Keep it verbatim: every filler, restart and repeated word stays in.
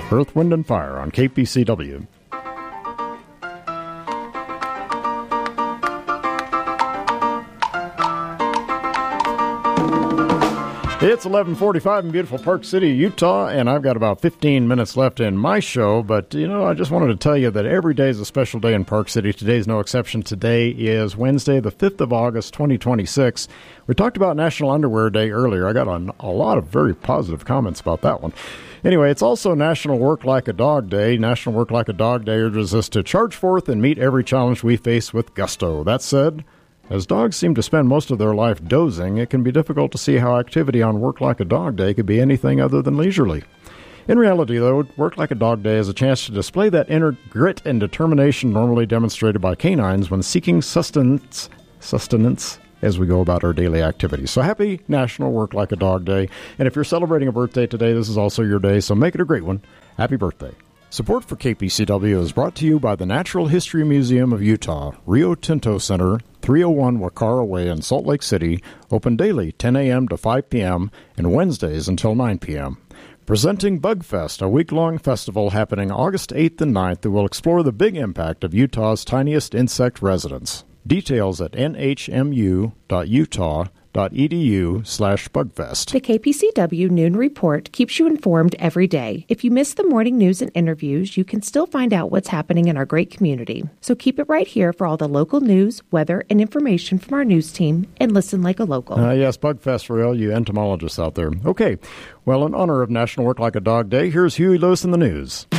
Earth, Wind, and Fire on K P C W. It's eleven forty-five in beautiful Park City, Utah, and I've got about fifteen minutes left in my show. But, you know, I just wanted to tell you that every day is a special day in Park City. Today's no exception. Today is Wednesday, the fifth of August, twenty twenty-six. We talked about National Underwear Day earlier. I got a, a lot of very positive comments about that one. Anyway, it's also National Work Like a Dog Day. National Work Like a Dog Day urges us to charge forth and meet every challenge we face with gusto. That said, as dogs seem to spend most of their life dozing, it can be difficult to see how activity on Work Like a Dog Day could be anything other than leisurely. In reality, though, Work Like a Dog Day is a chance to display that inner grit and determination normally demonstrated by canines when seeking sustenance, sustenance as we go about our daily activities. So happy National Work Like a Dog Day. And if you're celebrating a birthday today, this is also your day, so make it a great one. Happy birthday. Support for K P C W is brought to you by the Natural History Museum of Utah, Rio Tinto Center, three oh one Wacara Way in Salt Lake City, open daily ten a.m. to five p.m. and Wednesdays until nine p.m. Presenting Bugfest, a week-long festival happening August eighth and ninth that will explore the big impact of Utah's tiniest insect residents. Details at n h m u dot utah dot e d u slash bugfest. The K P C W Noon Report keeps you informed every day. If you miss the morning news and interviews, you can still find out what's happening in our great community. So keep it right here for all the local news, weather, and information from our news team, and listen like a local. Uh, yes, Bugfest for all you entomologists out there. Okay, well, in honor of National Work Like a Dog Day, here's Huey Lewis in the news.